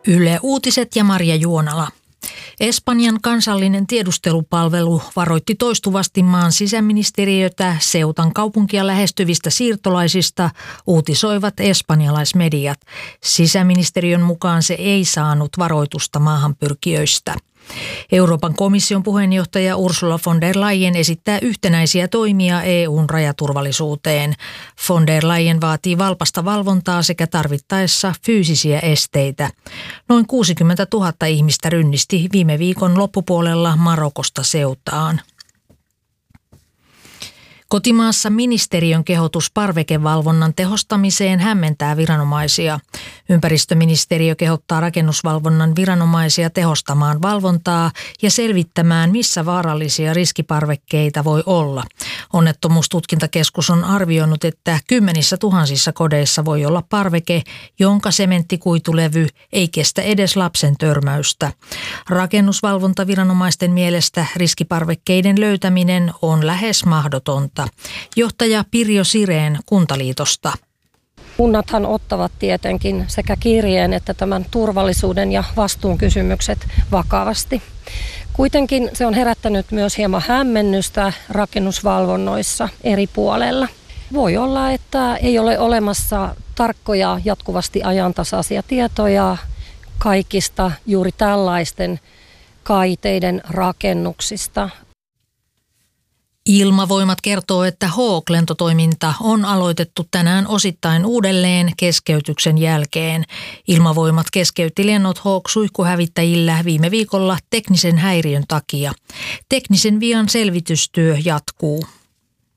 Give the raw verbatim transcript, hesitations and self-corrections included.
Yle Uutiset ja Marja Juonala. Espanjan kansallinen tiedustelupalvelu varoitti toistuvasti maan sisäministeriötä Ceutan kaupunkia lähestyvistä siirtolaisista, uutisoivat espanjalaismediat. Sisäministeriön mukaan se ei saanut varoitusta maahanpyrkijöistä. Euroopan komission puheenjohtaja Ursula von der Leyen esittää yhtenäisiä toimia E U:n rajaturvallisuuteen. Von der Leyen vaatii valpasta valvontaa sekä tarvittaessa fyysisiä esteitä. Noin kuusikymmentätuhatta ihmistä rynnisti viime viikon loppupuolella Marokosta Ceutaan. Kotimaassa ministeriön kehotus parvekevalvonnan tehostamiseen hämmentää viranomaisia. Ympäristöministeriö kehottaa rakennusvalvonnan viranomaisia tehostamaan valvontaa ja selvittämään, missä vaarallisia riskiparvekkeita voi olla. Onnettomuustutkintakeskus on arvioinut, että kymmenissä tuhansissa kodeissa voi olla parveke, jonka sementtikuitulevy ei kestä edes lapsen törmäystä. Rakennusvalvontaviranomaisten mielestä riskiparvekkeiden löytäminen on lähes mahdotonta. Johtaja Pirjo Sireen Kuntaliitosta. Kunnathan ottavat tietenkin sekä kirjeen että tämän turvallisuuden ja vastuun kysymykset vakavasti. Kuitenkin se on herättänyt myös hieman hämmennystä rakennusvalvonnoissa eri puolella. Voi olla, että ei ole olemassa tarkkoja jatkuvasti ajantasaisia tietoja kaikista juuri tällaisten kaiteiden rakennuksista. Ilmavoimat kertoo, että Hawk-lentotoiminta on aloitettu tänään osittain uudelleen keskeytyksen jälkeen. Ilmavoimat keskeytti lennot Hawk-suihkuhävittäjillä viime viikolla teknisen häiriön takia. Teknisen vian selvitystyö jatkuu.